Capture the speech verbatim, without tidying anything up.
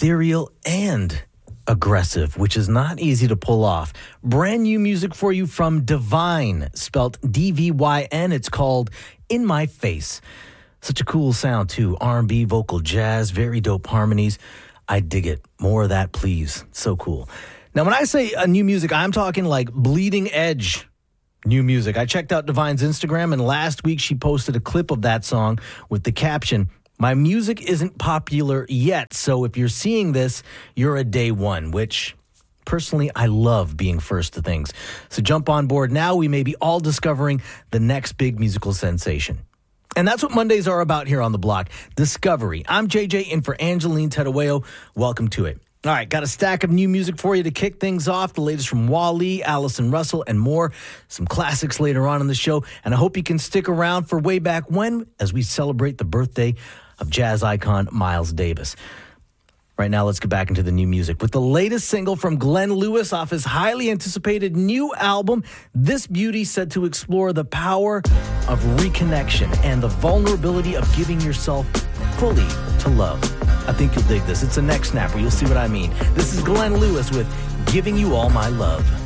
ethereal and aggressive, which is not easy to pull off. Brand new music for you from Divine, spelt D V Y N. It's called In My Face. Such a cool sound, too. R and B, vocal jazz, very dope harmonies. I dig it. More of that, please. So cool. Now, when I say uh, new music, I'm talking like bleeding edge new music. I checked out Divine's Instagram, and last week she posted a clip of that song with the caption, "My music isn't popular yet, so if you're seeing this, you're a day one," which personally, I love being first to things. So jump on board now. We may be all discovering the next big musical sensation. And that's what Mondays are about here on The Block, discovery. I'm J J in for Angeline Tedaweo. Welcome to it. All right, got a stack of new music for you to kick things off. The latest from Wally, Allison Russell, and more. Some classics later on in the show. And I hope you can stick around for Way Back When as we celebrate the birthday of jazz icon Miles Davis. Right now, let's get back into the new music with the latest single from Glenn Lewis off his highly anticipated new album. This beauty set to explore the power of reconnection and the vulnerability of giving yourself fully to love. I think you'll dig this. It's a neck snapper. You'll see what I mean. This is Glenn Lewis with Giving You All My Love.